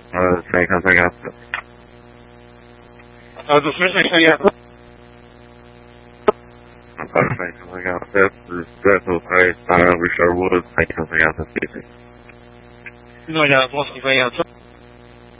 Sei ragazzo. Do Fresno sei ragazzo? Perfetto, ragazzo. Adesso sei Sherwood, sei ragazzo. No, ya, vos sei ragazzo.